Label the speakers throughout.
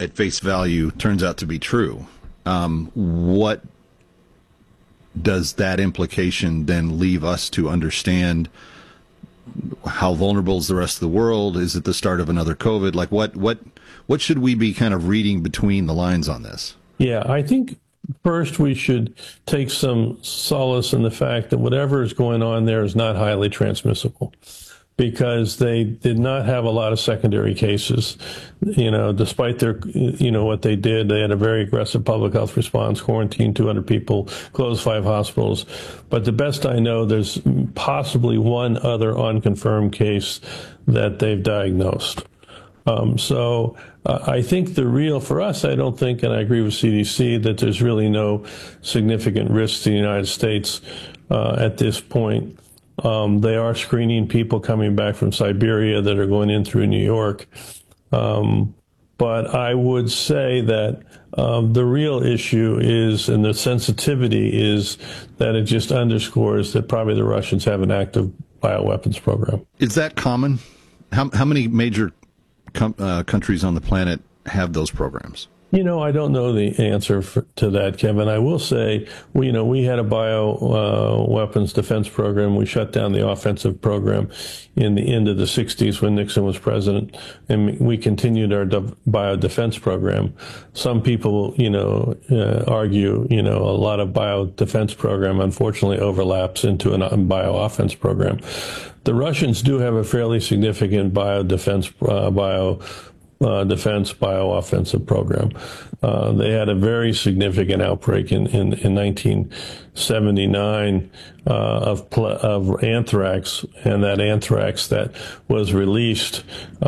Speaker 1: at face value turns out to be true, what does that implication then leave us to understand? How vulnerable is the rest of the world? Is it the start of another COVID? Like what should we be kind of reading between the lines on this?
Speaker 2: Yeah, I think first we should take some solace in the fact that whatever is going on there is not highly transmissible, because they did not have a lot of secondary cases. Despite their, what they did, they had a very aggressive public health response, quarantined 200 people, closed 5 hospitals. But the best I know, there's possibly one other unconfirmed case that they've diagnosed. So I think for us, I don't think, and I agree with CDC, that there's really no significant risk to the United States at this point. They are screening people coming back from Siberia that are going in through New York. But I would say that the real issue is, and the sensitivity is, that it just underscores that probably the Russians have an active bioweapons program.
Speaker 1: Is that common? How many major countries on the planet have those programs?
Speaker 2: I don't know the answer to that, Kevin. I will say, we had a bioweapons defense program. We shut down the offensive program in the end of the 60s when Nixon was president, and we continued our biodefense program. Some people, argue, a lot of biodefense program unfortunately overlaps into a bioffense program. The Russians do have a fairly significant defense biooffensive program. They had a very significant outbreak in 1979 of anthrax, and that anthrax that was released,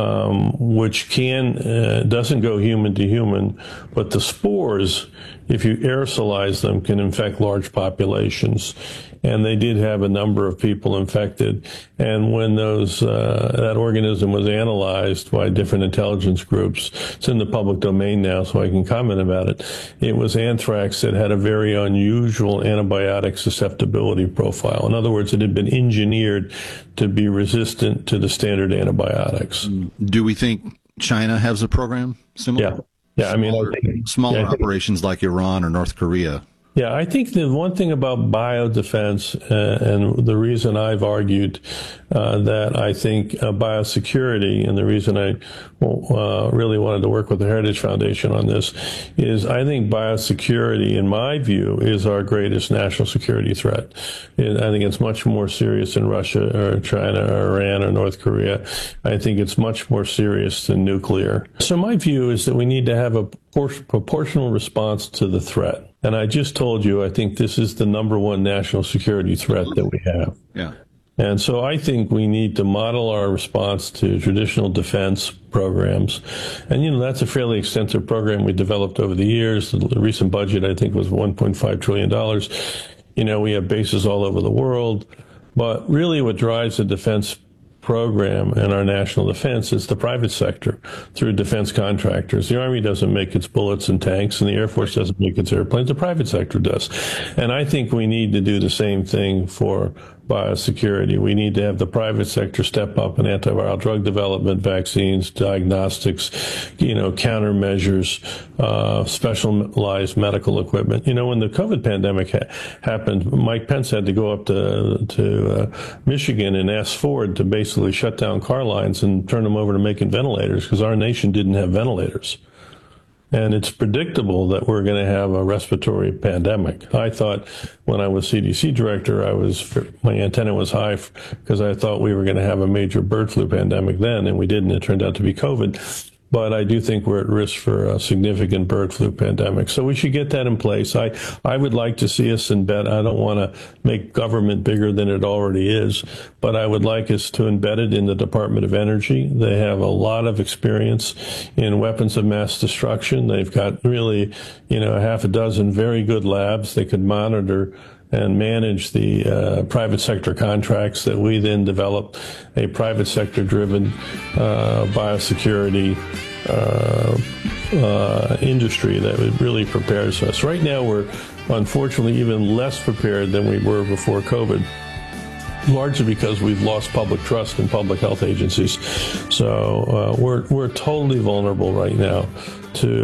Speaker 2: which doesn't go human to human, but the spores, if you aerosolize them, can infect large populations. And they did have a number of people infected. And when that organism was analyzed by different intelligence groups, it's in the public domain now, so I can comment about it. It was anthrax that had a very unusual antibiotic susceptibility profile. In other words, it had been engineered to be resistant to the standard antibiotics.
Speaker 1: Do we think China has a program similar?
Speaker 2: Yeah.
Speaker 1: Smaller operations like Iran or North Korea.
Speaker 2: Yeah, I think the one thing about biodefense, and the reason I've argued that I think biosecurity, and the reason I really wanted to work with the Heritage Foundation on this, is I think biosecurity, in my view, is our greatest national security threat. And I think it's much more serious than Russia or China or Iran or North Korea. I think it's much more serious than nuclear. So my view is that we need to have a proportional response to the threat. And I just told you, I think this is the number one national security threat that we have.
Speaker 1: Yeah.
Speaker 2: And so I think we need to model our response to traditional defense programs. And, that's a fairly extensive program we developed over the years. The recent budget, I think, was $1.5 trillion. We have bases all over the world. But really what drives the defense program and our national defense is the private sector through defense contractors. The Army doesn't make its bullets and tanks, and the Air Force doesn't make its airplanes. The private sector does. And I think we need to do the same thing for biosecurity. We need to have the private sector step up in antiviral drug development, vaccines, diagnostics, countermeasures, specialized medical equipment. When the COVID pandemic happened, Mike Pence had to go up to Michigan and ask Ford to basically shut down car lines and turn them over to making ventilators, because our nation didn't have ventilators. And it's predictable that we're going to have a respiratory pandemic. I thought when I was CDC director, my antenna was high because I thought we were going to have a major bird flu pandemic then, and we didn't. It turned out to be COVID. But I do think we're at risk for a significant bird flu pandemic. So we should get that in place. I would like to see us embed. I don't want to make government bigger than it already is, but I would like us to embed it in the Department of Energy. They have a lot of experience in weapons of mass destruction. They've got really, half a dozen very good labs. They could monitor and manage the private sector contracts that we then develop a private sector driven biosecurity industry that really prepares us. Right now we're unfortunately even less prepared than we were before COVID, largely because we've lost public trust in public health agencies. So we're totally vulnerable right now to